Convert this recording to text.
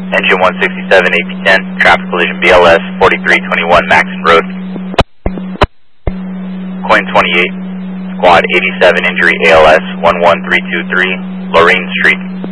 Engine 167, AP10, traffic collision BLS 4321 Maxon Road. Coin 28, Squad 87, injury ALS 11323, Lorraine Street.